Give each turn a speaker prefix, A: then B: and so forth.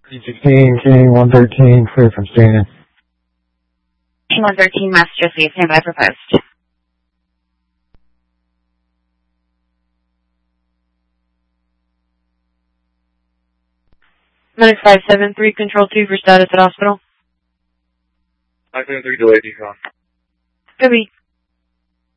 A: 316, King 113, clear from standing.
B: King 113, Massachusetts, stand by for post. Medic 573, control 2 for status at hospital.
C: 573, delay decon.
B: Copy.